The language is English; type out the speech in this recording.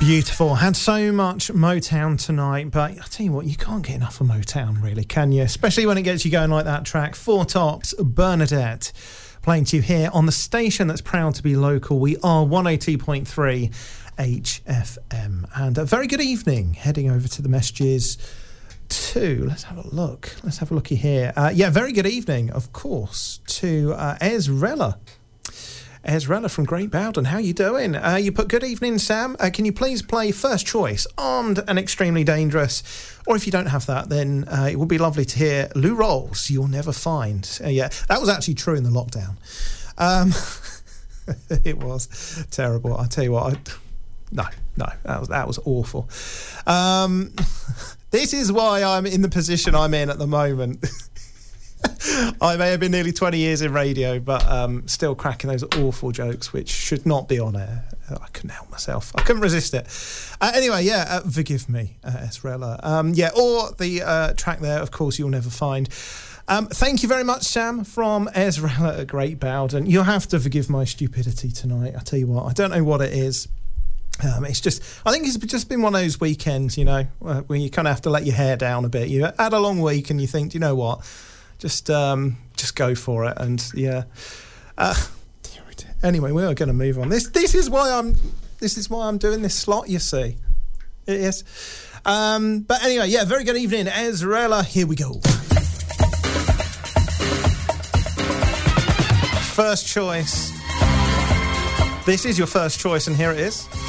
Beautiful. Had so much Motown tonight, but I'll tell you what, you can't get enough of Motown, really, can you? Especially when it gets you going like that track. Four Tops, Bernadette, playing to you here on the station that's proud to be local. We are 102.3 HFM. And a very good evening. Heading over to the messages to, let's have a look. Let's have a looky here. Very good evening, of course, to Ezrella. Ezrella from Great Bowden, how you doing? You put good evening, Sam. Can you please play First Choice, Armed and Extremely Dangerous? Or if you don't have that, then it would be lovely to hear Lou Rawls, You'll Never Find. That was actually true in the lockdown. It was terrible. I tell you what, no, that was awful. This is why I'm in the position I'm in at the moment. I may have been nearly 20 years in radio, but still cracking those awful jokes which should not be on air. I couldn't help myself. I couldn't resist it. Forgive me, Ezrella. Or the track there, of course, You'll Never Find. Thank you very much, Sam, from Ezrella at Great Bowden. You'll have to forgive my stupidity tonight. I tell you what, I don't know what it is. I think it's just been one of those weekends, where you kind of have to let your hair down a bit. You had a long week and you think, you know what? Just go for it, and anyway, we are going to move on. This is why I'm doing this slot. You see, it is. But anyway, very good evening, Ezrella. Here we go. First choice. This is your first choice, and here it is.